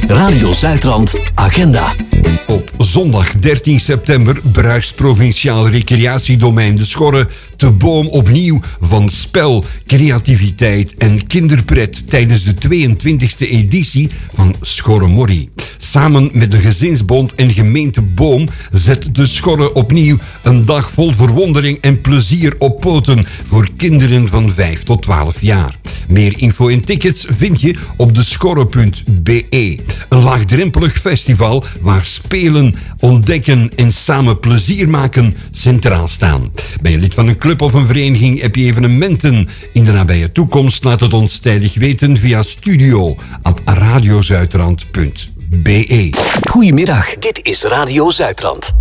Radio Zuidrand Agenda. Op zondag 13 september bruist provinciaal recreatiedomein De Schorre te boom opnieuw van spel, creativiteit en kinderpret tijdens de 22e editie van Schorremorrie. Samen met de Gezinsbond en gemeente Boom zet De Schorre opnieuw een dag vol verwondering en plezier op poten voor kinderen van 5 tot 12 jaar. Meer info en tickets vind je op deschorre.be. Een laagdrempelig festival waar spelen, ontdekken en samen plezier maken centraal staan. Ben je lid van een club of een vereniging, heb je evenementen in de nabije toekomst? Laat het ons tijdig weten via studio@radiozuidrand.be. Goedemiddag, dit is Radio Zuidrand.